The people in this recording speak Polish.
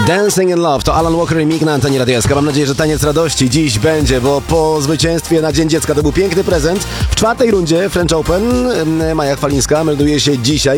Dancing in Love to Alan Walker i Mick na antenie Radia SK. Mam nadzieję, że taniec radości dziś będzie, bo po zwycięstwie na Dzień Dziecka to był piękny prezent. W czwartej rundzie French Open Maja Chwalińska melduje się dzisiaj.